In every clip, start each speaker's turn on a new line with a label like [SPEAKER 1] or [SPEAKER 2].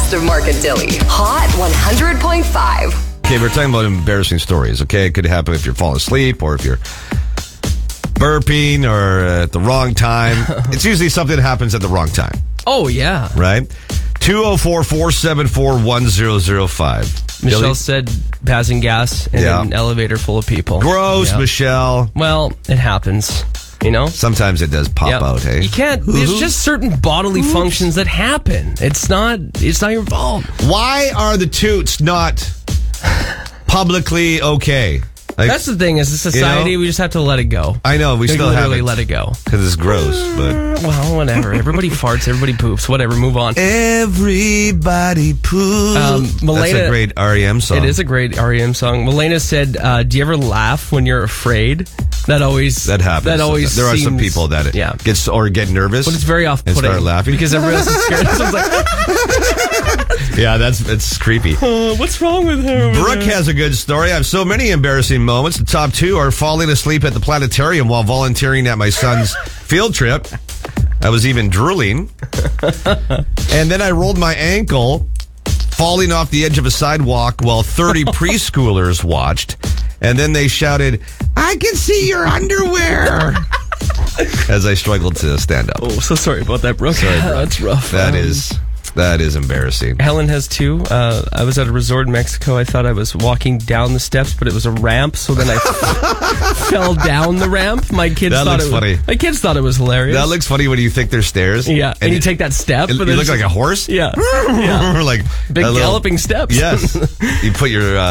[SPEAKER 1] best of Mark and Dilly. Hot 100.5.
[SPEAKER 2] Okay, we're talking about embarrassing stories, okay? It could happen if you're falling asleep or if you're burping or at the wrong time. It's usually something that happens at the wrong time,
[SPEAKER 3] Oh, yeah.
[SPEAKER 2] right? 204-474-1005.
[SPEAKER 3] Michelle
[SPEAKER 2] Billy?
[SPEAKER 3] said passing gas in
[SPEAKER 2] Yeah.
[SPEAKER 3] an elevator full of people.
[SPEAKER 2] Gross,
[SPEAKER 3] Yeah.
[SPEAKER 2] Michelle.
[SPEAKER 3] Well, it happens, you know?
[SPEAKER 2] Sometimes it does pop
[SPEAKER 3] Yeah.
[SPEAKER 2] out, hey?
[SPEAKER 3] You can't, there's just certain bodily functions that happen. It's not your fault.
[SPEAKER 2] Why are the toots not publicly okay? Like,
[SPEAKER 3] That's the thing, as a society, we just have to let it go.
[SPEAKER 2] I know, we still
[SPEAKER 3] literally
[SPEAKER 2] haven't.
[SPEAKER 3] let it go.
[SPEAKER 2] Because it's gross, but...
[SPEAKER 3] Well, whatever. Everybody farts, everybody poops, whatever, move on.
[SPEAKER 2] Everybody poops.
[SPEAKER 3] Milena-
[SPEAKER 2] That's a great REM song.
[SPEAKER 3] It is a great REM song. Milena said, do you ever laugh when you're afraid? That happens. That always
[SPEAKER 2] There are some
[SPEAKER 3] seems-
[SPEAKER 2] people that
[SPEAKER 3] yeah.
[SPEAKER 2] get nervous.
[SPEAKER 3] But it's very off-putting.
[SPEAKER 2] And start laughing.
[SPEAKER 3] Because everyone else is scared. So it's like,
[SPEAKER 2] Yeah, it's creepy.
[SPEAKER 3] what's wrong with her?
[SPEAKER 2] Brooke has a good story. I have so many embarrassing moments. The top two are falling asleep at the planetarium while volunteering at my son's field trip. I was even drooling. And then I rolled my ankle, falling off the edge of a sidewalk while 30 preschoolers watched. And then they shouted, "I can see your underwear," as I struggled to stand up.
[SPEAKER 3] Oh, so sorry about that, Brooke.
[SPEAKER 2] Sorry, Brooke.
[SPEAKER 3] That's rough.
[SPEAKER 2] That is embarrassing.
[SPEAKER 3] Helen has two. I was at a resort in Mexico. I thought I was walking down the steps, but it was a ramp. So then I fell down the ramp. My kids
[SPEAKER 2] That
[SPEAKER 3] thought
[SPEAKER 2] looks funny.
[SPEAKER 3] My kids thought it was hilarious.
[SPEAKER 2] That looks funny when you think they're stairs.
[SPEAKER 3] yeah, and you take that step.
[SPEAKER 2] You
[SPEAKER 3] but
[SPEAKER 2] look like a horse.
[SPEAKER 3] yeah, yeah.
[SPEAKER 2] Like
[SPEAKER 3] Big
[SPEAKER 2] a little-
[SPEAKER 3] galloping steps.
[SPEAKER 2] Yes. You put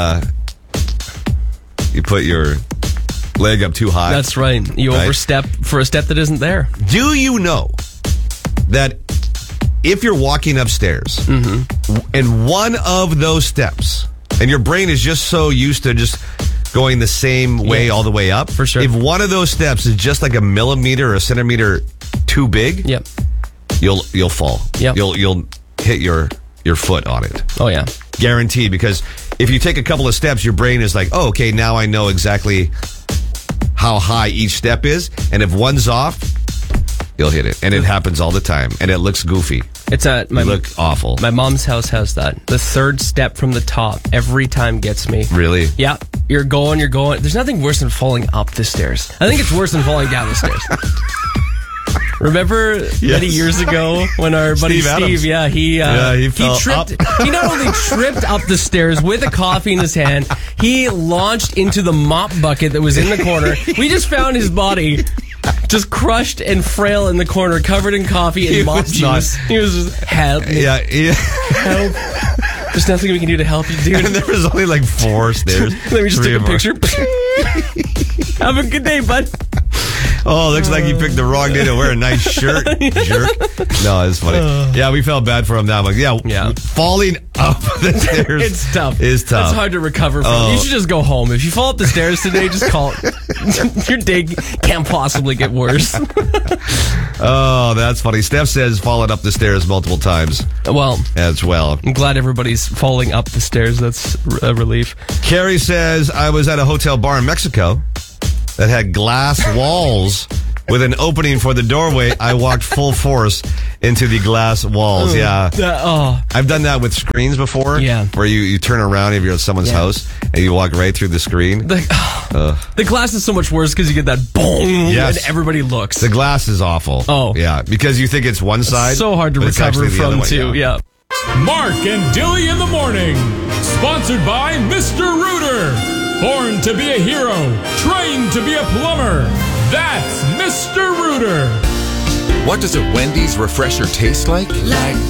[SPEAKER 2] your leg up too high.
[SPEAKER 3] That's right. You
[SPEAKER 2] Right.
[SPEAKER 3] overstep for a step that isn't there.
[SPEAKER 2] Do you know that if you're walking upstairs and one of those steps, and your brain is just so used to just going the same way
[SPEAKER 3] Yeah.
[SPEAKER 2] all the way up,
[SPEAKER 3] For sure.
[SPEAKER 2] if one of those steps is just like a millimeter or a centimeter too big,
[SPEAKER 3] Yep.
[SPEAKER 2] you'll fall.
[SPEAKER 3] Yep.
[SPEAKER 2] You'll hit your foot on it.
[SPEAKER 3] Oh yeah.
[SPEAKER 2] Guaranteed, because if you take a couple of steps, your brain is like, oh, okay, now I know exactly how high each step is. And if one's off, you'll hit it. And it happens all the time. And it looks goofy.
[SPEAKER 3] It's at
[SPEAKER 2] You look awful.
[SPEAKER 3] my mom's house has that. The third step from the top every time gets me.
[SPEAKER 2] Really?
[SPEAKER 3] Yeah, you're going. There's nothing worse than falling up the stairs. I think it's worse than falling down the stairs. Remember many years ago when our buddy
[SPEAKER 2] Steve Adams.
[SPEAKER 3] Steve, he
[SPEAKER 2] fell
[SPEAKER 3] tripped.
[SPEAKER 2] up.
[SPEAKER 3] He not only tripped up the stairs with a coffee in his hand, he launched into the mop bucket that was in the corner. We just found his body just crushed and frail in the corner, covered in coffee and
[SPEAKER 2] He
[SPEAKER 3] mop
[SPEAKER 2] was
[SPEAKER 3] juice. He was just, help me,
[SPEAKER 2] Yeah.
[SPEAKER 3] help. There's nothing we can do to help you, dude.
[SPEAKER 2] And there was only like 4 stairs.
[SPEAKER 3] Let me just
[SPEAKER 2] 3
[SPEAKER 3] take a
[SPEAKER 2] or more.
[SPEAKER 3] picture. Have a good day, bud.
[SPEAKER 2] Oh, looks like you picked the wrong day to wear a nice shirt, jerk. No, it's funny. Yeah, we felt bad for him now. Like, yeah, falling up the stairs
[SPEAKER 3] It's tough.
[SPEAKER 2] is tough.
[SPEAKER 3] It's hard to recover from. You should just go home. If you fall up the stairs today, just call it. Your day can't possibly get worse.
[SPEAKER 2] Oh, that's funny. Steph says falling up the stairs multiple times
[SPEAKER 3] Well,
[SPEAKER 2] as well.
[SPEAKER 3] I'm glad everybody's falling up the stairs. That's a relief.
[SPEAKER 2] Carrie says, I was at a hotel bar in Mexico that had glass walls with an opening for the doorway. I walked full force into the glass walls. Yeah. I've done that with screens before.
[SPEAKER 3] Yeah.
[SPEAKER 2] Where you turn around if you're at someone's house and you walk right through the screen.
[SPEAKER 3] The glass is so much worse because you get that boom
[SPEAKER 2] Yes.
[SPEAKER 3] and everybody looks.
[SPEAKER 2] The glass is awful.
[SPEAKER 3] Oh.
[SPEAKER 2] Yeah. Because you think it's one side.
[SPEAKER 3] so hard to
[SPEAKER 2] but it's
[SPEAKER 3] recover
[SPEAKER 2] actually the other
[SPEAKER 3] from,
[SPEAKER 2] way,
[SPEAKER 3] too. Yeah.
[SPEAKER 4] Mark and Dilly in the morning. Sponsored by Mr. Rooter. Born to be a hero, trained to be a plumber. That's Mr. Rooter.
[SPEAKER 5] What does a Wendy's refresher taste like?
[SPEAKER 6] Like